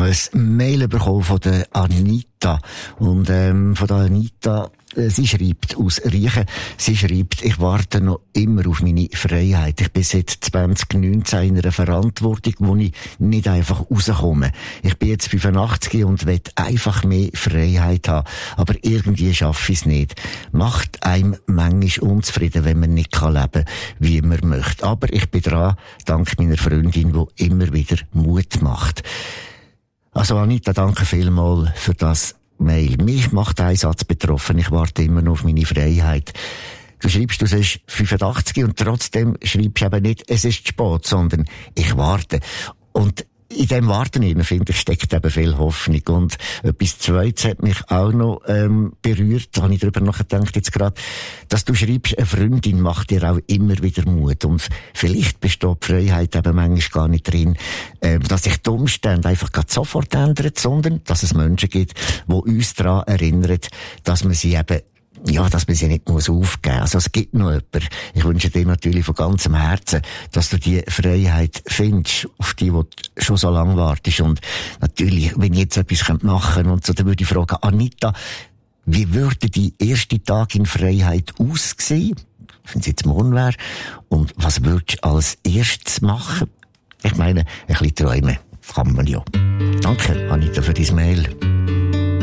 habe ein Mail bekommen von der Anita. Und von der Anita, sie schreibt aus Riechen, sie schreibt, ich warte noch immer auf meine Freiheit. Ich bin seit 2019 in einer Verantwortung, wo ich nicht einfach rauskomme. Ich bin jetzt 85 und will einfach mehr Freiheit haben. Aber irgendwie schaffe ich es nicht. Macht einem manchmal unzufrieden, wenn man nicht leben kann, wie man möchte. Aber ich bin dran, dank meiner Freundin, die immer wieder Mut macht. Also Anita, danke vielmals für das Mail. Mich macht ein Satz betroffen. Ich warte immer noch auf meine Freiheit. Du schreibst, du bist 85 und trotzdem schreibst du eben nicht, es ist spät, sondern ich warte. Und in dem Warten, finde ich, steckt eben viel Hoffnung. Und etwas Zweites hat mich auch noch berührt, da habe ich darüber nachgedacht jetzt gerade, dass du schreibst, eine Freundin macht dir auch immer wieder Mut. Und vielleicht besteht die Freiheit eben manchmal gar nicht drin, dass sich die Umstände einfach gerade sofort ändern, sondern dass es Menschen gibt, die uns daran erinnern, dass man sie eben dass man sie nicht aufgeben muss. Also es gibt noch jemanden. Ich wünsche dir natürlich von ganzem Herzen, dass du die Freiheit findest, auf die du schon so lange wartest. Und natürlich, wenn ich jetzt etwas machen könnte und so, dann würde ich fragen, Anita, wie würde dein erster Tag in Freiheit aussehen, wenn es jetzt morgen wäre? Und was würdest du als erstes machen? Ich meine, ein bisschen träumen kann man ja. Danke, Anita, für dein Mail.